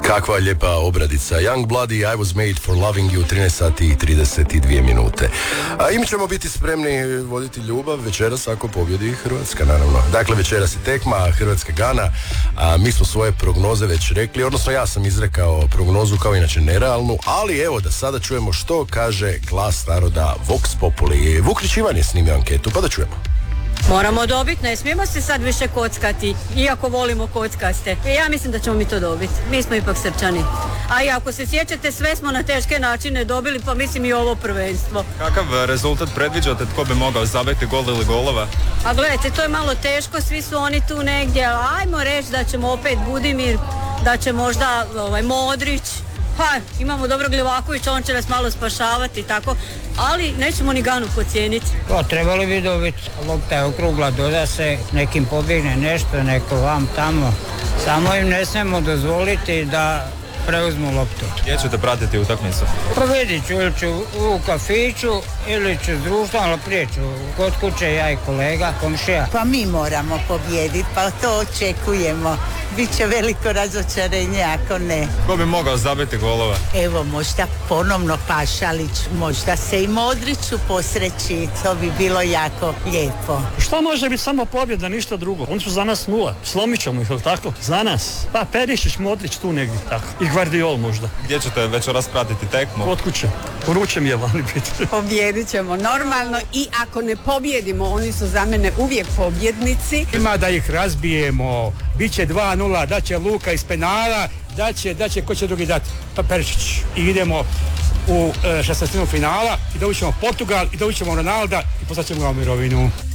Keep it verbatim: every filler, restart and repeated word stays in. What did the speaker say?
Kakva lijepa obradica. Young Bloody, I was made for loving you, trinaest sati i trideset dvije minute. A im ćemo biti spremni voditi ljubav večeras ako pobjedi Hrvatska, naravno. Dakle, večeras je tekma Hrvatska Gana, a mi smo svoje prognoze već rekli, odnosno ja sam izrekao prognozu kao inače nerealnu, ali evo da sada čujemo što kaže glas naroda Vox Populi. Vuklić Ivan je snimio anketu, pa da čujemo. Moramo dobiti, ne smijemo se sad više kockati, iako volimo kockaste. Ja mislim da ćemo mi to dobiti, mi smo ipak Srpčani. A i ako se sjećate, sve smo na teške načine dobili, pa mislim i ovo prvenstvo. Kakav rezultat predviđate, tko bi mogao zabiti gol ili golova? A gledajte, to je malo teško, svi su oni tu negdje, ali ajmo reći da ćemo opet Budimir, da će možda ovaj, Modrić. Pa, imamo dobrog Livakovića, on će nas malo spašavati, tako, ali nećemo ni Ganu pocijeniti. Pa, trebali bi dobiti, lopta je okrugla, doda se, nekim pobjegne nešto, neko vam tamo. Samo im ne smijemo dozvoliti da preuzmu loptu. Gdje ćete pratiti utakmicu? Pa vidit ću, ili ću u kafiću, ili ću s društvom, ali prije ću kod kuće, ja i kolega, komšija. Pa mi moramo pobijediti, pa to očekujemo. Biće veliko razočarenje ako ne. Ko bi mogao zabiti golova? Evo, možda ponovno Pašalić, možda se i Modriću posreći, to bi bilo jako lijepo. Šta može biti samo pobjeda, ništa drugo? Oni su za nas nula, slomit ćemo ih, tako? Za nas. Pa Perišić, Modrić tu negdje, tako. I Gvardiol možda. Gdje ćete večeras pratiti tekmu? Kod kuće. Poručem je vani biti. Pobjedit ćemo normalno i ako ne pobjedimo, oni su za mene uvijek pobjednici. Ima da ih razbijemo, bit će dva nula, da će Luka iz penala, da će, da će, ko će drugi dati? Pa Perišić. I idemo u šesnaestinu finala i dobit ćemo Portugal i dobit ćemo Ronalda i poslat ćemo ga u mirovinu.